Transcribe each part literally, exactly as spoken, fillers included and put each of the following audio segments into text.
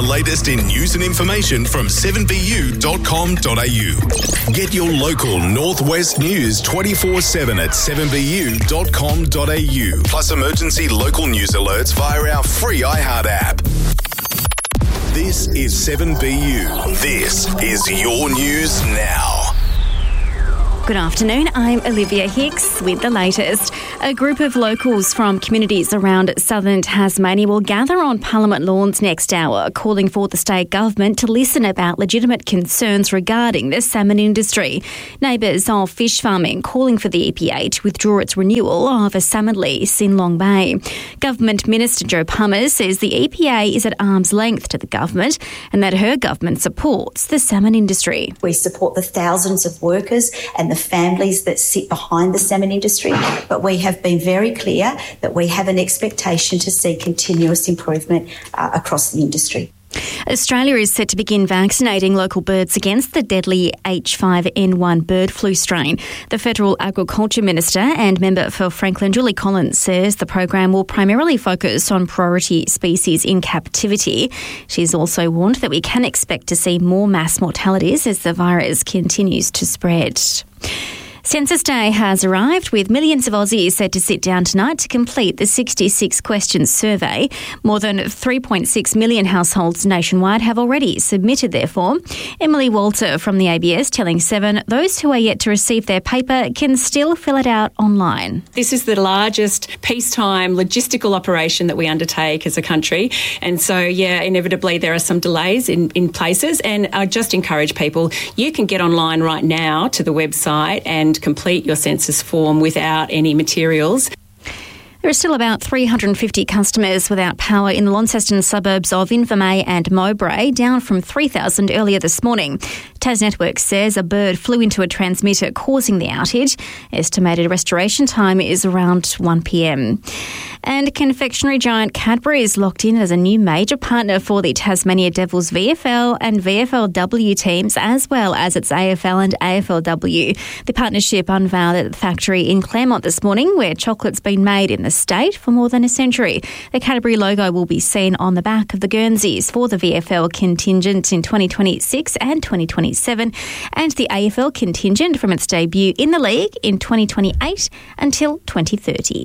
the latest in news and information from seven b u dot com dot a u. Get your local Northwest news twenty-four seven at seven b u dot com dot a u. Plus emergency local news alerts via our free iHeart app. This is seven B U. This is your news now. Good afternoon, I'm Olivia Hicks with the latest. A group of locals from communities around southern Tasmania will gather on Parliament lawns next hour, calling for the state government to listen about legitimate concerns regarding the salmon industry. Neighbours of fish farming calling for the E P A to withdraw its renewal of a salmon lease in Long Bay. Government Minister Jo Palmer says the E P A is at arm's length to the government and that her government supports the salmon industry. We support the thousands of workers and the families that sit behind the salmon industry, but we have been very clear that we have an expectation to see continuous improvement uh, across the industry. Australia is set to begin vaccinating local birds against the deadly H five N one bird flu strain. The Federal Agriculture Minister and member for Franklin, Julie Collins, says the program will primarily focus on priority species in captivity. She's also warned that we can expect to see more mass mortalities as the virus continues to spread. Census Day has arrived, with millions of Aussies set to sit down tonight to complete the sixty-six question survey. More than three point six million households nationwide have already submitted their form. Emily Walter from the A B S telling Seven those who are yet to receive their paper can still fill it out online. This is the largest peacetime logistical operation that we undertake as a country. And so, yeah, inevitably there are some delays in, in places. And I just encourage people, you can get online right now to the website and complete your census form without any materials. There are still about three hundred fifty customers without power in the Launceston suburbs of Invermay and Mowbray, down from three thousand earlier this morning. TasNetworks says a bird flew into a transmitter causing the outage. Estimated restoration time is around one p m. And confectionery giant Cadbury is locked in as a new major partner for the Tasmania Devils V F L and V F L W teams, as well as its A F L and A F L W. The partnership unveiled at the factory in Claremont this morning, where chocolate's been made in the state for more than a century. The Cadbury logo will be seen on the back of the Guernseys for the V F L contingent in twenty twenty-six and twenty twenty-seven, and the A F L contingent from its debut in the league in twenty twenty-eight until twenty thirty.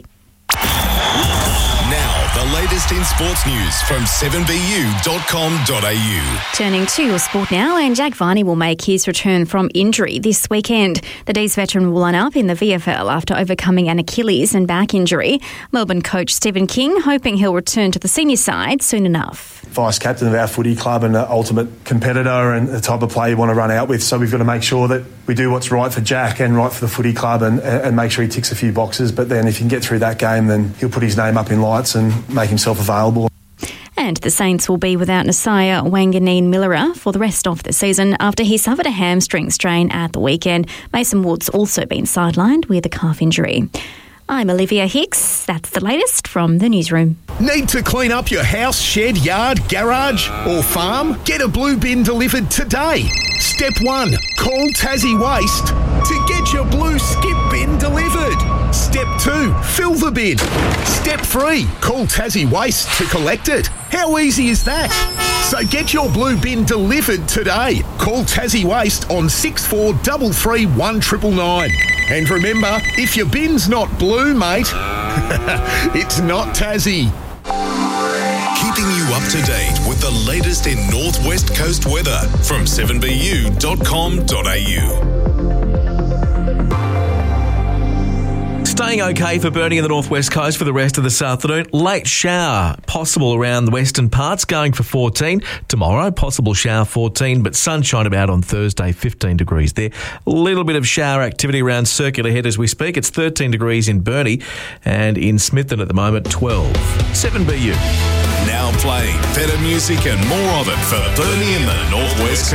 Now, the latest in sports news from seven b u dot com dot a u. Turning to your sport now, and Jack Viney will make his return from injury this weekend. The D's veteran will line up in the V F L after overcoming an Achilles and back injury. Melbourne coach Stephen King hoping he'll return to the senior side soon enough. Vice captain of our footy club and an ultimate competitor and the type of player you want to run out with. So we've got to make sure that we do what's right for Jack and right for the footy club and, and make sure he ticks a few boxes. But then if he can get through that game, then he'll put his name up in lights and make himself available. And the Saints will be without Nasiah Wanganeen-Millera for the rest of the season after he suffered a hamstring strain at the weekend. Mason Wood's also been sidelined with a calf injury. I'm Olivia Hicks. That's the latest from the newsroom. Need to clean up your house, shed, yard, garage or farm? Get a blue bin delivered today. Step one, call Tassie Waste to get your blue skip bin delivered. Step two, fill the bin. Step three, call Tassie Waste to collect it. How easy is that? So get your blue bin delivered today. Call Tassie Waste on six four three three one nine nine. And remember, if your bin's not blue, mate, it's not Tassie. Keeping you up to date with the latest in Northwest Coast weather from seven b u dot com dot a u. Staying okay for burning in the northwest coast for the rest of this afternoon. Late shower possible around the western parts, going for fourteen. Tomorrow, possible shower fourteen, but sunshine about on Thursday, fifteen degrees there. A little bit of shower activity around Circular Head as we speak. It's thirteen degrees in Burnie and in Smithton at the moment, twelve. seven B U. Now playing better music and more of it for Burnie in the Northwest Coast.